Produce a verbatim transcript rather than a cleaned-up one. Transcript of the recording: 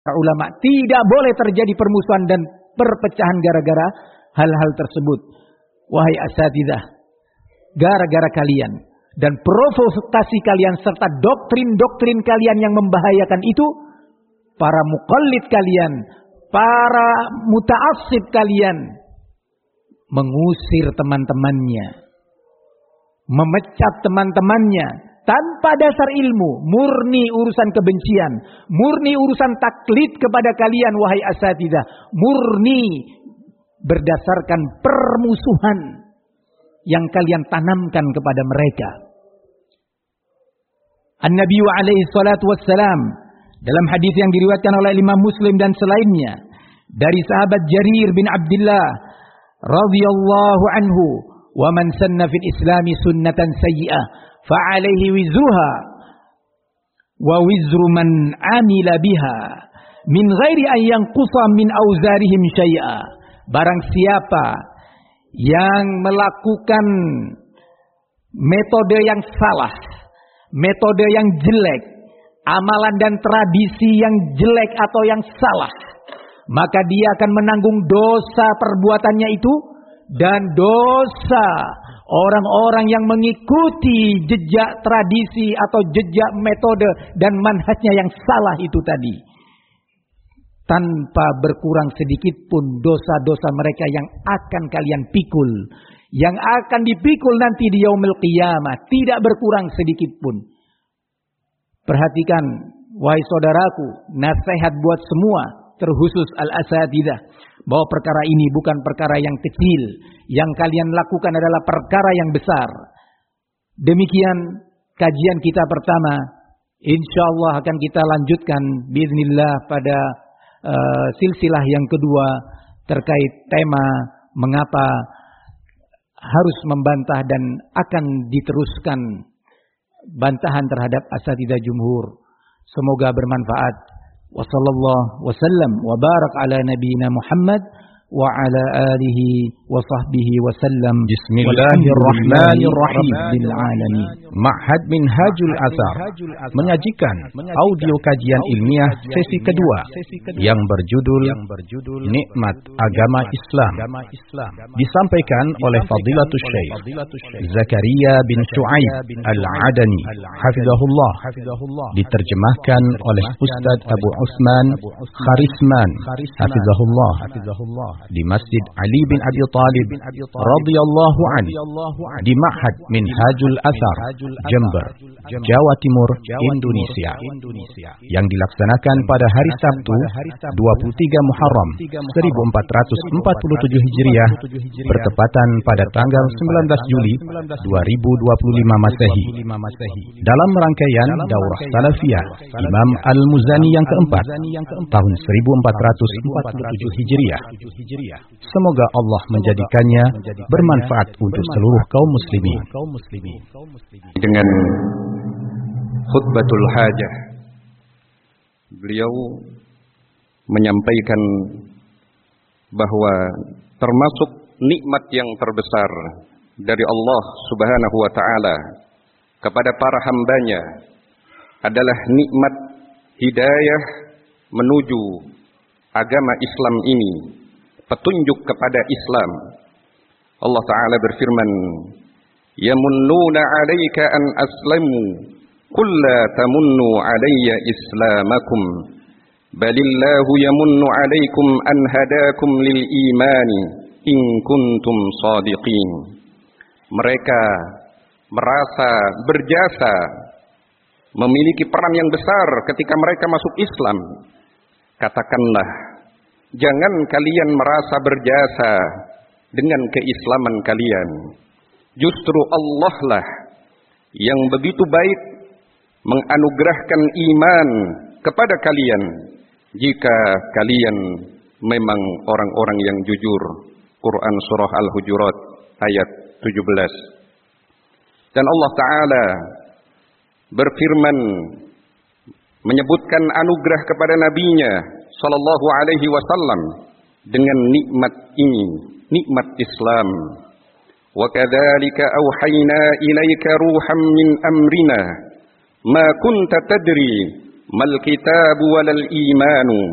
ulama, tidak boleh terjadi permusuhan dan perpecahan gara-gara hal-hal tersebut. Wahai asatidzah, gara-gara kalian dan provokasi kalian serta doktrin-doktrin kalian yang membahayakan itu, para muqallid kalian, para muta'assib kalian mengusir teman-temannya, memecat teman-temannya tanpa dasar ilmu, murni urusan kebencian, murni urusan taklid kepada kalian wahai asatidzah, murni berdasarkan permusuhan yang kalian tanamkan kepada mereka. An-Nabi alaihi salatu wassalam dalam hadis yang diriwayatkan oleh Imam Muslim dan selainnya dari sahabat Jarir bin Abdullah radhiyallahu anhu, "Wa man sanna fil Islami sunnatan sayyi'ah fa 'alaihi wizruha wa wizru man 'amila biha min ghairi an yanqusa min auzarihim syai'a." Barang siapa yang melakukan metode yang salah, metode yang jelek, amalan dan tradisi yang jelek atau yang salah, maka dia akan menanggung dosa perbuatannya itu dan dosa orang-orang yang mengikuti jejak tradisi atau jejak metode dan manhajnya yang salah itu tadi. Tanpa berkurang sedikit pun dosa-dosa mereka yang akan kalian pikul, yang akan dipikul nanti di yaumil qiyamah, tidak berkurang sedikit pun. Perhatikan wahai saudaraku, nasihat buat semua, terkhusus al-asatidzah, bahwa perkara ini bukan perkara yang kecil. Yang kalian lakukan adalah perkara yang besar. Demikian kajian kita pertama. Insyaallah akan kita lanjutkan biiznillah pada uh, silsilah yang kedua terkait tema mengapa harus membantah dan akan diteruskan bantahan terhadap asatidzah jumhur. Semoga bermanfaat. Wa sallallahu wasallam wa barak ala nabiyyina Muhammad wa ala alihi wa sahbihi wasallam. Bismillahirrahmanirrahim. Bil alamin. Ma'had Minhajul Athar menyajikan audio kajian ilmiah sesi kedua yang berjudul Nikmat Agama Islam, disampaikan oleh Fadilatul Syekh Zakaria bin Syuaib Al-Adani hafizahullah, diterjemahkan oleh Ustaz Abu Utsman Kharisman hafizahullah di Masjid Ali bin Abi Thalib radhiyallahu anhu di Ma'had Minhajul Athar Jember, Jawa Timur, Indonesia, yang dilaksanakan pada hari Sabtu dua puluh tiga Muharram seribu empat ratus empat puluh tujuh Hijriah bertepatan pada tanggal sembilan belas Juli dua ribu dua puluh lima Masehi, dalam rangkaian Daurah Salafiyah Imam Al-Muzani yang keempat tahun seribu empat ratus empat puluh tujuh Hijriah. Semoga Allah menjadikannya bermanfaat untuk seluruh kaum muslimin. Dengan khutbatul hajah, beliau menyampaikan bahwa termasuk nikmat yang terbesar dari Allah Subhanahu wa ta'ala kepada para hambanya adalah nikmat hidayah menuju agama Islam ini, petunjuk kepada Islam. Allah Ta'ala berfirman, yamunnuna 'alaika an aslamu qul la tamunnu 'alayya islamakum balillahu yamunnu 'alaikum an hadakum lil imani in kuntum shadiqin. Mereka merasa berjasa, memiliki peran yang besar ketika mereka masuk Islam. Katakanlah, jangan kalian merasa berjasa dengan keislaman kalian. Justru Allah lah yang begitu baik menganugerahkan iman kepada kalian jika kalian memang orang-orang yang jujur. Quran Surah Al-Hujurat ayat tujuh belas. Dan Allah Ta'ala berfirman menyebutkan anugerah kepada nabinya sallallahu alaihi wasallam dengan nikmat ini, nikmat Islam. Wa kadzalika auhayna ilaika ruham min amrina ma kunta tadri mal kitabu walal imanu